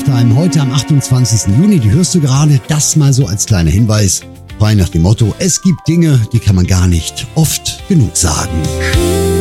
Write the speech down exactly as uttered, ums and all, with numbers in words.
Nachttime heute am achtundzwanzigsten Juni. Die hörst du gerade. Das mal so als kleiner Hinweis. Frei nach dem Motto, es gibt Dinge, die kann man gar nicht oft genug sagen.